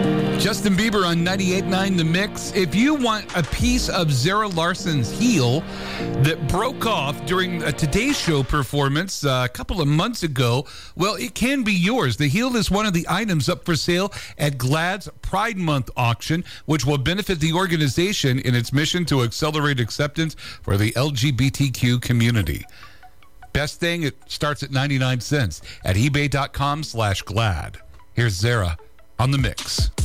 Justin Bieber on 98.9 The Mix. If you want a piece of Zara Larsson's heel that broke off during a Today Show performance a couple of months ago, well, it can be yours. The heel is one of the items up for sale at GLAAD's Pride Month auction, which will benefit the organization in its mission to accelerate acceptance for the LGBTQ community. Best thing, it starts at 99 cents at ebay.com/GLAAD. Here's Zara on The Mix.